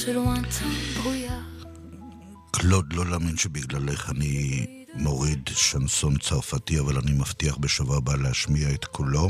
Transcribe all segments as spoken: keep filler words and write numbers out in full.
ce lointain brouillard. קלוד, לא להאמין שבגללך אני מוריד שנסון צרפתי, אבל אני מבטיח בשבוע הבא להשמיע את כולו.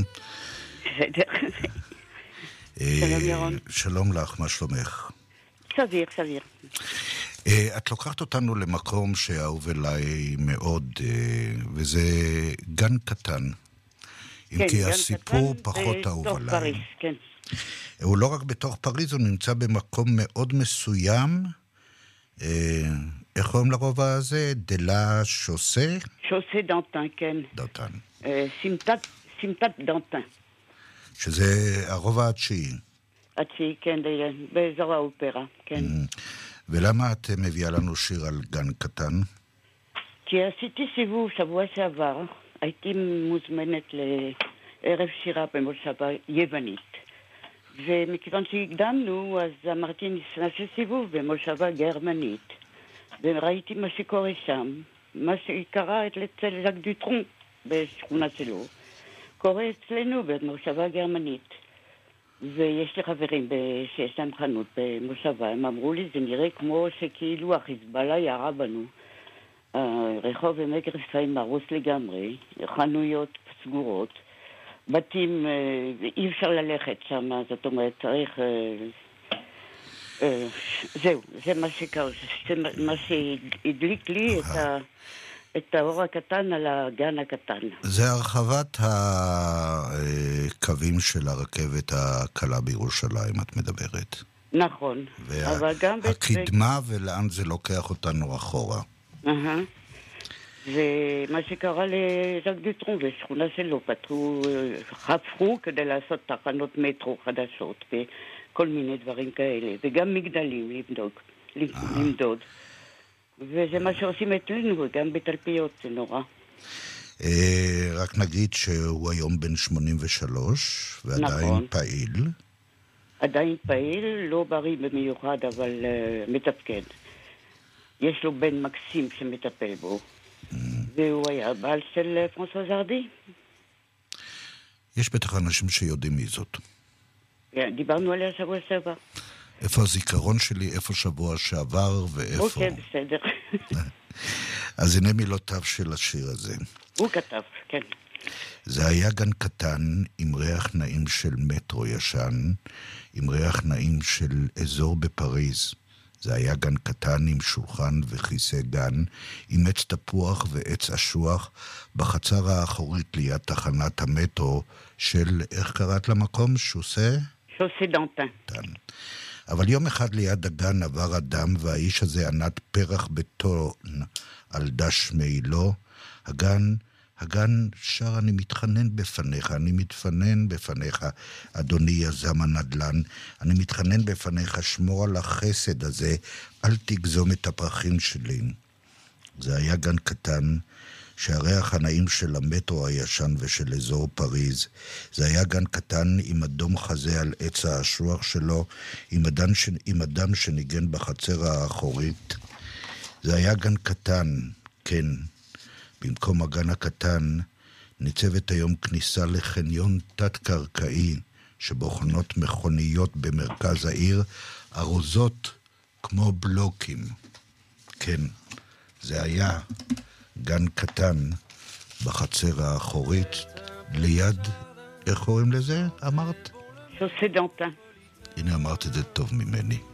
שלום ירון. שלום לך, מה שלומך? סביר, סביר. את לוקחת אותנו למקום שאהוב אליי מאוד, וזה גן קטן. אם כי הסיפור פחות אהוב עליי. בתוך פריז, כן. הוא לא רק בתוך פריז, הוא נמצא במקום מאוד מסוים. איך קוראים לרובע הזה? דלה שוסה? שוסה דנטן, כן. דנטן. סמטת דנטן. שזה הרובע התשיעי. התשיעי, כן, באזור האופרה, כן. ולמה את מביאה לנו שיר על גן קטן? כי עשיתי סיבוב שבוע שעבר, הייתי מוזמנת לערב שירה במושבה יוונית. ומכיוון שהקדמנו, אז אמרתי, נעשה סיבוב במושבה גרמנית. וראיתי מה שקורה שם, מה שקרה אצל ז'אק דוטרון בשכונה שלו, קורה אצלנו במושבה גרמנית. ויש לי חברים שיש להם חנות במושבה, הם אמרו לי, זה נראה כמו שכאילו החיזבאללה ירה בנו. הרחוב עמק רפאים הרוס לגמרי, חנויות סגורות, בתים, אי אפשר ללכת שם, זאת אומרת, צריך... זהו, זה מה שקרה, זה מה שהדליק לי את ה... את האור הקטן על הגן הקטן. זה הרחבת הקווים של הרכבת הקלה בירושלים, את מדברת. נכון. אבל גם... והקדמה ולאן זה לוקח אותנו אחורה. ומה שקרה לז'אק דוטרון ושכונה שלו, פתחו, חפרו כדי לעשות תחנות מטרו חדשות וכל מיני דברים כאלה. וגם מגדלים לבדוק, למדוד. וזה מה שעושים אצלנו, גם בתלפיות, זה נורא. רק נגיד שהוא היום בן שמונים ושלוש, ועדיין פעיל. עדיין פעיל, לא בריא במיוחד, אבל מתפקד. יש לו בן מקסים שמטפל בו. והוא היה בעל של פרנסואז הרדי. יש בטח אנשים שיודעים מי זאת. דיברנו עליה שבוע שעבר. איפה הזיכרון שלי, איפה שבוע שעבר ואיפה... אוקיי, בסדר. אז הנה מילותיו של השיר הזה. הוא כתב, כן. זה היה גן קטן עם ריח נעים של מטרו ישן, עם ריח נעים של אזור בפריז. זה היה גן קטן עם שולחן וכיסא גן, עם עץ תפוח ועץ אשוח, בחצר האחורית ליד תחנת המטרו של, איך קראת למקום? שוסה? שוסה דנטן. דן. אבל יום אחד ליד הגן עבר אדם, והאיש הזה ענד פרח בטון על דש מעילו. הגן, הגן שר, אני מתחנן בפניך, אני מתפנן בפניך, אדוני יזם הנדלן, אני מתחנן בפניך, שמור על החסד הזה, אל תגזום את הפרחים שלי. זה היה גן קטן, שהריח הנעים של המטרו הישן ושל אזור פריז. זה היה גן קטן עם אדום חזה על עץ האשוח שלו, עם אדם, ש... עם אדם שניגן בחצר האחורית. זה היה גן קטן, כן. במקום הגן הקטן ניצבת היום כניסה לחניון תת-קרקעי, שבו חונות מכוניות במרכז העיר, ארוזות כמו בלוקים. כן, זה היה גן קטן בחצר האחורית, ליד, איך קוראים לזה, אמרת? שוסה דנטן. הנה אמרת את זה טוב ממני.